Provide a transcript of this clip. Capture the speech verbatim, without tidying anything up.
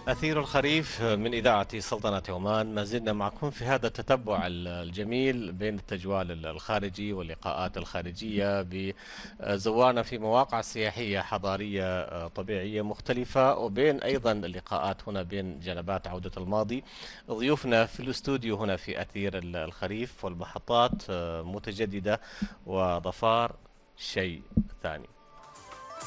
أثير الخريف من إذاعة سلطنة عمان، ما زلنا معكم في هذا التتبع الجميل بين التجوال الخارجي واللقاءات الخارجية بزوارنا في مواقع سياحية حضارية طبيعية مختلفة، وبين أيضا اللقاءات هنا بين جنبات عودة الماضي. ضيوفنا في الاستوديو هنا في أثير الخريف والمحطات متجددة، وظفار شيء ثاني.